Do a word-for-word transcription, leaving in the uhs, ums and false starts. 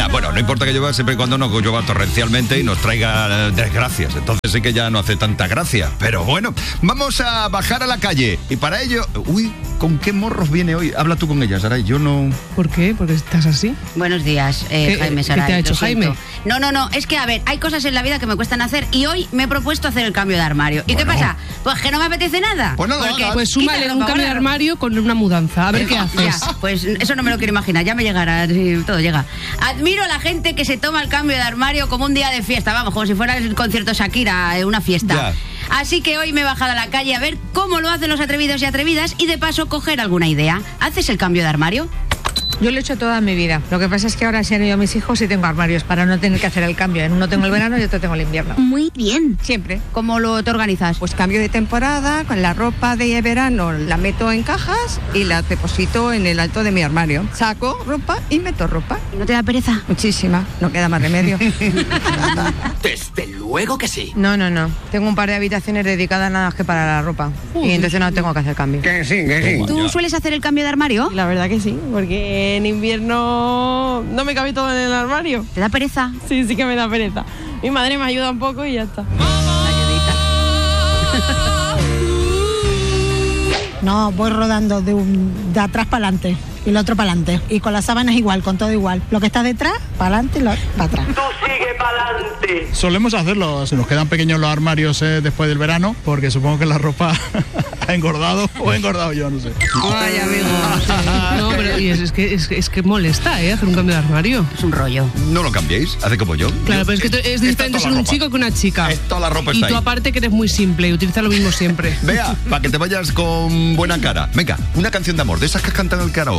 Ya, bueno, no importa que llueva siempre y cuando no llueva torrencialmente y nos traiga desgracias. Entonces sí que ya no hace tanta gracia. Pero bueno, vamos a bajar a la calle. Y para ello... Uy, ¿con qué morros viene hoy? Habla tú con ella, Saray. Yo no... ¿Por qué? ¿Porque estás así? Buenos días, eh, ¿Qué, Jaime Saray. ¿Qué te ha hecho Jaime? No, no, no. Es que, a ver, hay cosas en la vida que me cuestan hacer y hoy me he propuesto hacer el cambio de armario. ¿Y bueno. qué pasa? Pues que no me apetece nada. Pues no lo hagas. Pues súmale un cambio de armario con una mudanza. A ver qué haces. Ya, pues eso no me lo quiero imaginar. Ya me llegará, sí, todo llega. Admiro a la gente que se toma el cambio de armario como un día de fiesta. Vamos, como si fuera el concierto Shakira, una fiesta. Ya. Así que hoy me he bajado a la calle a ver cómo lo hacen los atrevidos y atrevidas y de paso coger alguna idea. ¿Haces el cambio de armario? Yo lo he hecho toda mi vida. Lo que pasa es que ahora se han ido mis hijos y tengo armarios para no tener que hacer el cambio. En uno tengo el verano y otro tengo el invierno. Muy bien. Siempre. ¿Cómo lo te organizas? Pues cambio de temporada, con la ropa de verano la meto en cajas y la deposito en el alto de mi armario. Saco ropa y meto ropa. ¿No te da pereza? Muchísima. No queda más remedio. Desde luego que sí. No, no, no. Tengo un par de habitaciones dedicadas nada más que para la ropa. Y entonces no tengo que hacer cambio. Que sí, que sí. ¿Tú sueles hacer el cambio de armario? La verdad que sí, porque en invierno no me cabe todo en el armario. ¿Te da pereza? Sí, sí que me da pereza. Mi madre me ayuda un poco y ya está. No, voy rodando de, un, de atrás para adelante y el otro para adelante. Y con las sábanas igual, con todo igual. Lo que está detrás, para adelante y lo, para atrás. Tú sigue para adelante. Solemos hacerlo. Se nos quedan pequeños los armarios eh, después del verano, porque supongo que la ropa ha engordado o he engordado yo, no sé. Ay, amigo. No, pero y es, es, que, es, es que molesta, ¿eh? Hacer un cambio de armario. Es un rollo. No lo cambiéis, hace como yo. Claro, Yo- pero es que tú- es diferente ser un chico que una chica. Es toda la ropa Y está tú ahí. aparte que eres muy simple y utilizas lo mismo siempre. Vea, para que te vayas con buena cara. Venga, una canción de amor, de esas que has cantado en el karaoke.